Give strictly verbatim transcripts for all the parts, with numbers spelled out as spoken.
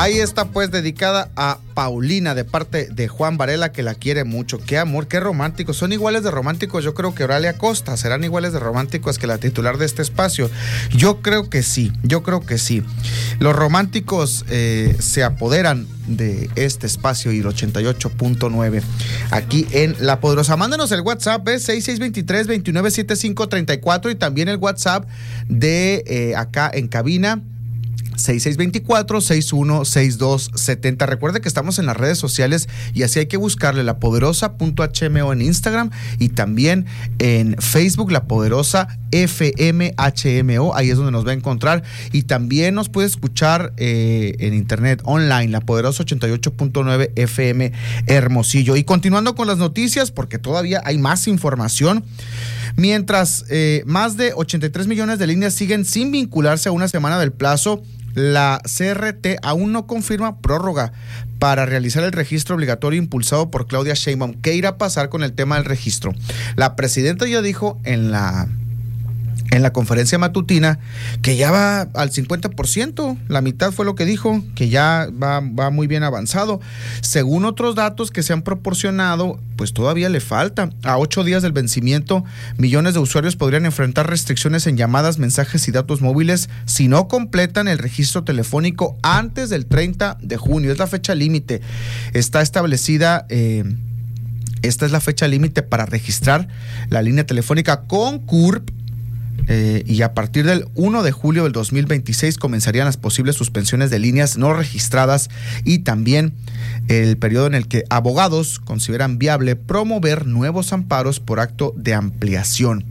Ahí está pues dedicada a Paulina de parte de Juan Varela, que la quiere mucho. Qué amor, qué románticos. Son iguales de románticos, yo creo que Oralia Costa. ¿Serán iguales de románticos que la titular de este espacio? Yo creo que sí, yo creo que sí. Los románticos eh, se apoderan de este espacio y el ochenta y ocho punto nueve aquí en La Poderosa. Mándenos el WhatsApp, es seis seis dos tres, dos nueve siete cinco tres cuatro, y también el WhatsApp de eh, acá en cabina, seis seis dos cuatro, seis uno seis dos siete cero. Recuerde que estamos en las redes sociales y así hay que buscarle La Poderosa punto h m o en Instagram y también en Facebook, La Poderosa F M H M O. Ahí es donde nos va a encontrar y también nos puede escuchar eh, en internet online, La Poderosa ochenta y ocho punto nueve F M Hermosillo. Y continuando con las noticias, porque todavía hay más información. Mientras eh, más de ochenta y tres millones de líneas siguen sin vincularse a una semana del plazo, la C R T aún no confirma prórroga para realizar el registro obligatorio impulsado por Claudia Sheinbaum. ¿Qué irá a pasar con el tema del registro? La presidenta ya dijo en la en la conferencia matutina que ya va al cincuenta por ciento, la mitad fue lo que dijo, que ya va, va muy bien avanzado. Según otros datos que se han proporcionado, pues todavía le falta. A ocho días del vencimiento, millones de usuarios podrían enfrentar restricciones en llamadas, mensajes y datos móviles si no completan el registro telefónico antes del treinta de junio. Es la fecha límite. Está establecida... Eh, esta es la fecha límite para registrar la línea telefónica con C U R P. Eh, y a partir del primero de julio del dos mil veintiséis comenzarían las posibles suspensiones de líneas no registradas y también el periodo en el que abogados consideran viable promover nuevos amparos por acto de ampliación.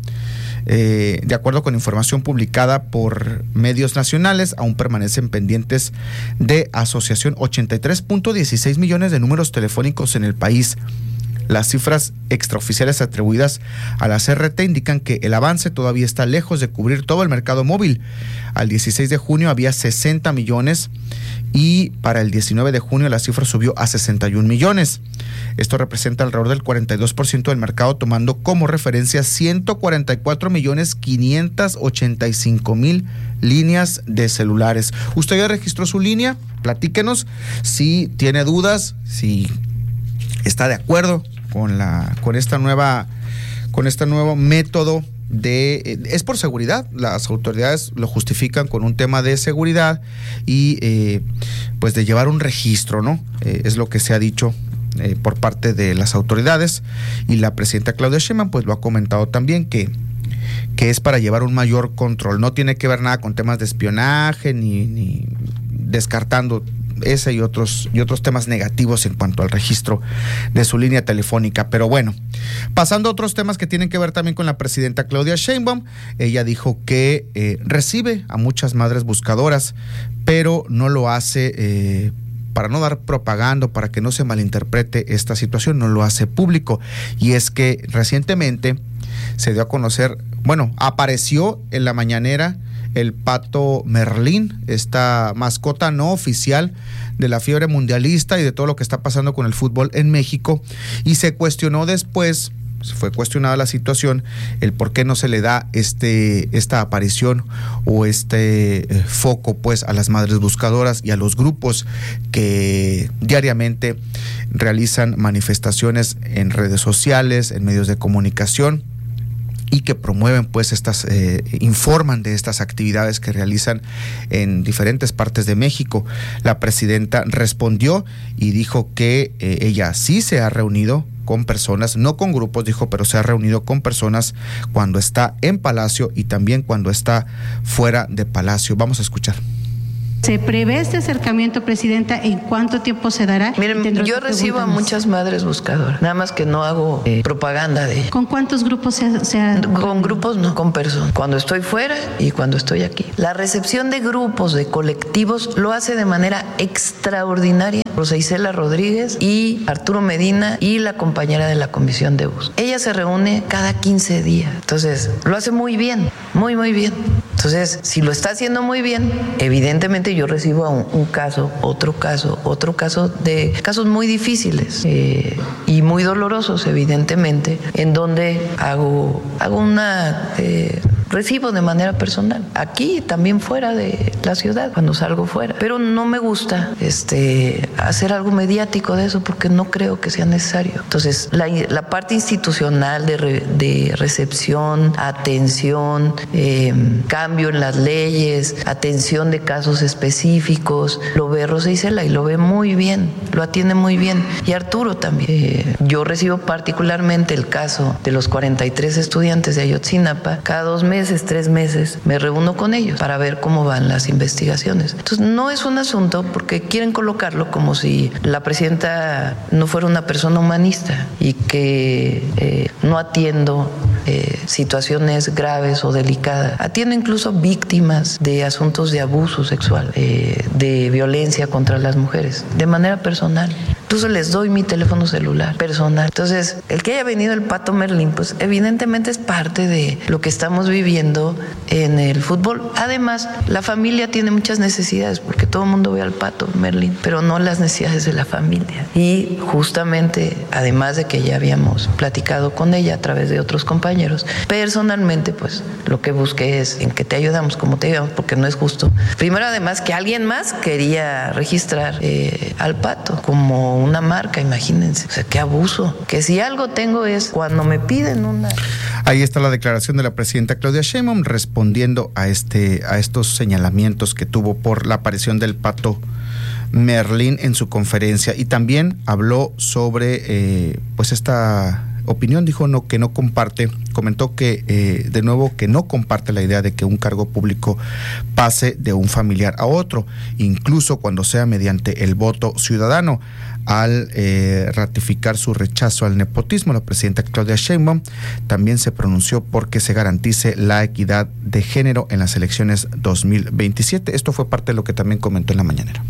Eh, de acuerdo con información publicada por medios nacionales, aún permanecen pendientes de asociación ochenta y tres punto dieciséis millones de números telefónicos en el país. Las cifras extraoficiales atribuidas a la C R T indican que el avance todavía está lejos de cubrir todo el mercado móvil. Al dieciséis de junio había sesenta millones y para el diecinueve de junio la cifra subió a sesenta y un millones. Esto representa alrededor del cuarenta y dos por ciento del mercado, tomando como referencia ciento cuarenta y cuatro millones quinientos ochenta y cinco mil líneas de celulares. ¿Usted ya registró su línea? Platíquenos si tiene dudas, si está de acuerdo con la con esta nueva con este nuevo método de es por seguridad. Las autoridades lo justifican con un tema de seguridad y eh, pues de llevar un registro, ¿no? Eh, es lo que se ha dicho eh, por parte de las autoridades, y la presidenta Claudia Sheinbaum pues lo ha comentado también, que que es para llevar un mayor control. No tiene que ver nada con temas de espionaje ni, ni descartando ese y otros y otros temas negativos en cuanto al registro de su línea telefónica. Pero bueno, pasando a otros temas que tienen que ver también con la presidenta Claudia Sheinbaum, ella dijo que eh, recibe a muchas madres buscadoras, pero no lo hace eh, para no dar propaganda, para que no se malinterprete esta situación, no lo hace público. Y es que recientemente se dio a conocer, bueno, apareció en la mañanera el pato Merlín, esta mascota no oficial de la fiebre mundialista y de todo lo que está pasando con el fútbol en México, y se cuestionó después, fue cuestionada la situación, el por qué no se le da este esta aparición o este eh, foco pues a las madres buscadoras y a los grupos que diariamente realizan manifestaciones en redes sociales, en medios de comunicación, y que promueven pues estas, eh, informan de estas actividades que realizan en diferentes partes de México. La presidenta respondió y dijo que eh, ella sí se ha reunido con personas, no con grupos, dijo, pero se ha reunido con personas cuando está en Palacio y también cuando está fuera de Palacio. Vamos a escuchar. ¿Se prevé este acercamiento, presidenta? ¿En cuánto tiempo se dará? Miren, yo recibo a muchas madres buscadoras, nada más que no hago eh, propaganda de ellas. ¿Con cuántos grupos se ha, se ha...? Con grupos no, con personas. Cuando estoy fuera y cuando estoy aquí. La recepción de grupos, de colectivos, lo hace de manera extraordinaria Rosa Isela Rodríguez y Arturo Medina y la compañera de la comisión de bus. Ella se reúne cada quince días. Entonces, lo hace muy bien, muy, muy bien. Entonces, si lo está haciendo muy bien, evidentemente yo recibo un, un caso, otro caso, otro caso de casos muy difíciles eh, y muy dolorosos, evidentemente, en donde hago, hago una... Eh, recibo de manera personal, aquí también fuera de la ciudad, cuando salgo fuera. Pero no me gusta este, hacer algo mediático de eso porque no creo que sea necesario. Entonces, la, la parte institucional de, re, de recepción, atención, eh, cambio en las leyes, atención de casos específicos, lo ve Rosa Isela y lo ve muy bien, lo atiende muy bien. Y Arturo también. Eh, yo recibo particularmente el caso de los cuarenta y tres estudiantes de Ayotzinapa. Cada dos meses, tres meses, me reúno con ellos para ver cómo van las investigaciones. Entonces, no es un asunto porque quieren colocarlo como si la presidenta no fuera una persona humanista y que eh, no atiendo eh, situaciones graves o delicadas. Atiendo incluso víctimas de asuntos de abuso sexual, eh, de violencia contra las mujeres, de manera personal. Incluso les doy mi teléfono celular personal. Entonces, el que haya venido el Pato Merlín, pues evidentemente es parte de lo que estamos viviendo en el fútbol. Además, la familia tiene muchas necesidades, porque todo el mundo ve al Pato Merlín, pero no las necesidades de la familia. Y justamente, además de que ya habíamos platicado con ella a través de otros compañeros, personalmente, pues lo que busqué es en que te ayudamos, como te ayudamos, porque no es justo. Primero, además, que alguien más quería registrar eh, al Pato como una marca, imagínense. O sea, qué abuso. Que si algo tengo es cuando me piden una... Ahí está la declaración de la presidenta Claudia Sheinbaum respondiendo a este a estos señalamientos que tuvo por la aparición del Pato Merlín en su conferencia, y también habló sobre eh, pues esta opinión. Dijo no que no comparte, comentó que eh, de nuevo que no comparte la idea de que un cargo público pase de un familiar a otro, incluso cuando sea mediante el voto ciudadano. Al eh, ratificar su rechazo al nepotismo, la presidenta Claudia Sheinbaum también se pronunció porque se garantice la equidad de género en las elecciones dos mil veintisiete. Esto fue parte de lo que también comentó en la mañanera.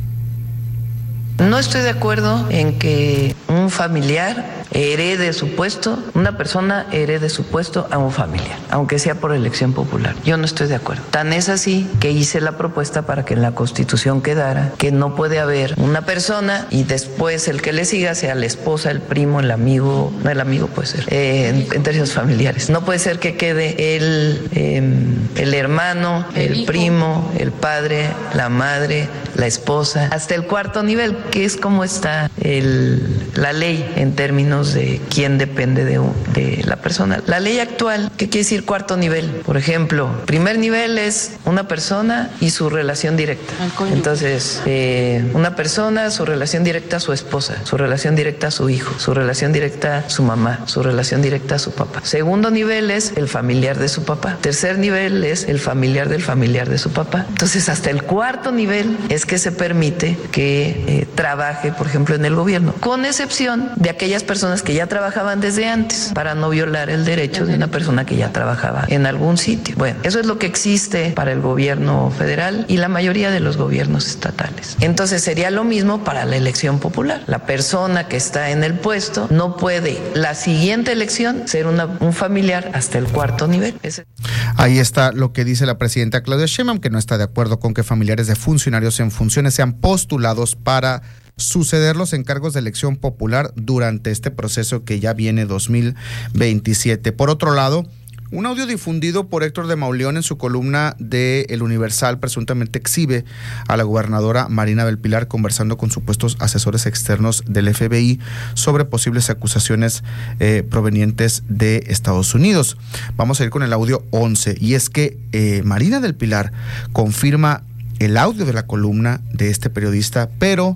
No estoy de acuerdo en que un familiar herede su puesto, una persona herede su puesto a un familiar, aunque sea por elección popular. Yo no estoy de acuerdo. Tan es así que hice la propuesta para que en la Constitución quedara que no puede haber una persona y después el que le siga sea la esposa, el primo, el amigo, no el amigo puede ser, eh, en, en términos familiares. No puede ser que quede el, eh, el hermano, el, el primo, el padre, la madre, la esposa, hasta el cuarto nivel, que es como está el, la ley en términos de quién depende de, de la persona. La ley actual, ¿qué quiere decir cuarto nivel? Por ejemplo, primer nivel es una persona y su relación directa. Entonces, eh, una persona, su relación directa a su esposa, su relación directa a su hijo, su relación directa a su mamá, su relación directa a su papá. Segundo nivel es el familiar de su papá. Tercer nivel es el familiar del familiar de su papá. Entonces, hasta el cuarto nivel es que se permite que eh, trabaje, por ejemplo, en el gobierno, con excepción de aquellas personas que ya trabajaban desde antes, para no violar el derecho de una persona que ya trabajaba en algún sitio. Bueno, eso es lo que existe para el gobierno federal y la mayoría de los gobiernos estatales. Entonces sería lo mismo para la elección popular. La persona que está en el puesto no puede la siguiente elección ser una, un familiar hasta el cuarto nivel. Ese... Ahí está lo que dice la presidenta Claudia Sheinbaum, que no está de acuerdo con que familiares de funcionarios en funciones sean postulados para suceder los encargos de elección popular durante este proceso que ya viene dos mil veintisiete. Por otro lado, un audio difundido por Héctor de Mauleón en su columna de El Universal presuntamente exhibe a la gobernadora Marina del Pilar conversando con supuestos asesores externos del F B I sobre posibles acusaciones eh, provenientes de Estados Unidos. Vamos a ir con el audio once, y es que eh, Marina del Pilar confirma el audio de la columna de este periodista, pero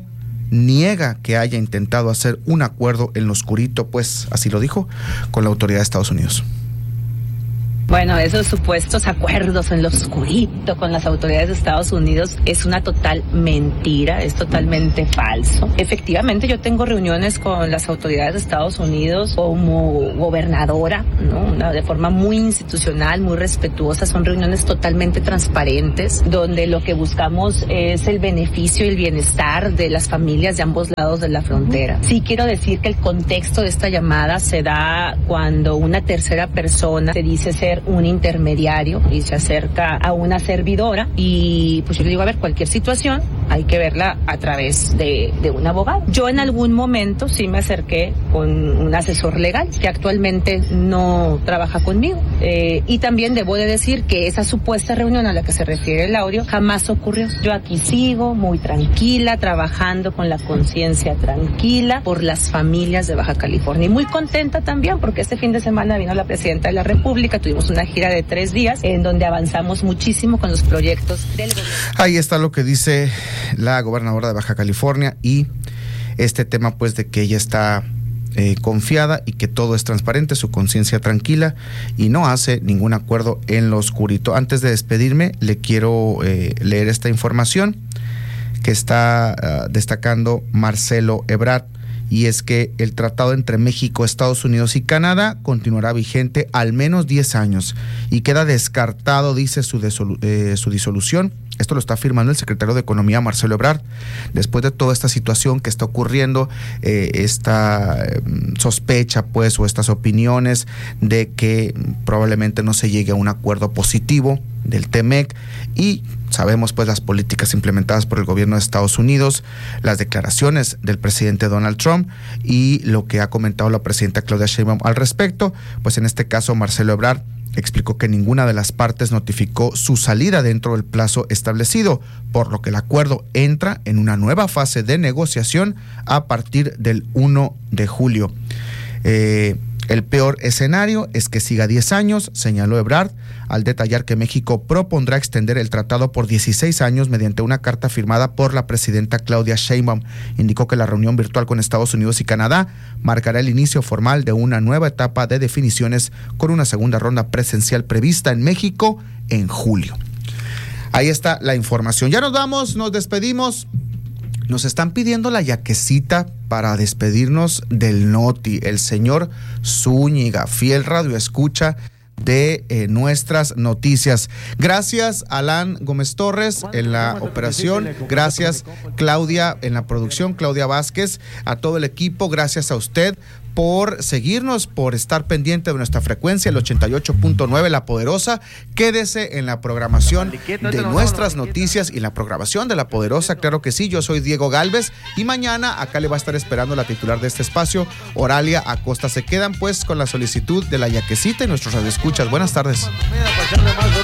niega que haya intentado hacer un acuerdo en lo oscurito, pues así lo dijo, con la autoridad de Estados Unidos. Bueno, esos supuestos acuerdos en lo oscurito con las autoridades de Estados Unidos es una total mentira, es totalmente falso. Efectivamente, yo tengo reuniones con las autoridades de Estados Unidos como gobernadora, ¿no? Una, de forma muy institucional, muy respetuosa. Son reuniones totalmente transparentes, donde lo que buscamos es el beneficio y el bienestar de las familias de ambos lados de la frontera. Sí quiero decir que el contexto de esta llamada se da cuando una tercera persona se dice ser un intermediario y se acerca a una servidora y pues yo le digo, a ver, cualquier situación hay que verla a través de, de un abogado. Yo en algún momento sí me acerqué con un asesor legal que actualmente no trabaja conmigo. Eh, y también debo de decir que esa supuesta reunión a la que se refiere el audio jamás ocurrió. Yo aquí sigo muy tranquila, trabajando con la conciencia tranquila por las familias de Baja California. Y muy contenta también porque este fin de semana vino la presidenta de la República, tuvimos una gira de tres días en donde avanzamos muchísimo con los proyectos del gobierno. Ahí está lo que dice la gobernadora de Baja California y este tema pues de que ella está eh, confiada y que todo es transparente, su conciencia tranquila y no hace ningún acuerdo en lo oscurito. Antes de despedirme le quiero eh, leer esta información que está uh, destacando Marcelo Ebrard. Y es que el tratado entre México, Estados Unidos y Canadá continuará vigente al menos diez años y queda descartado, dice, su, desolu- eh, su disolución. Esto lo está afirmando el secretario de Economía, Marcelo Ebrard, después de toda esta situación que está ocurriendo, eh, esta eh, sospecha, pues, o estas opiniones de que probablemente no se llegue a un acuerdo positivo del T M E C y sabemos pues las políticas implementadas por el gobierno de Estados Unidos, las declaraciones del presidente Donald Trump y lo que ha comentado la presidenta Claudia Sheinbaum al respecto. Pues en este caso Marcelo Ebrard explicó que ninguna de las partes notificó su salida dentro del plazo establecido, por lo que el acuerdo entra en una nueva fase de negociación a partir del primero de julio. Eh, el peor escenario es que siga diez años, señaló Ebrard, al detallar que México propondrá extender el tratado por dieciséis años mediante una carta firmada por la presidenta Claudia Sheinbaum. Indicó que la reunión virtual con Estados Unidos y Canadá marcará el inicio formal de una nueva etapa de definiciones con una segunda ronda presencial prevista en México en julio. Ahí está la información. Ya nos vamos, nos despedimos. Nos están pidiendo la yaquecita para despedirnos del Noti, el señor Zúñiga, fiel radioescucha de eh, nuestras noticias. Gracias Alan Gómez Torres en la operación, gracias Claudia en la producción, Claudia Vázquez, a todo el equipo, gracias a usted por seguirnos, por estar pendiente de nuestra frecuencia, el ochenta y ocho punto nueve, La Poderosa. Quédese en la programación de nuestras noticias y la programación de La Poderosa, claro que sí. Yo soy Diego Galvez y mañana acá le va a estar esperando la titular de este espacio, Oralia Acosta. Se quedan pues con la solicitud de la yaquecita y nuestros radioescuchas. Buenas tardes.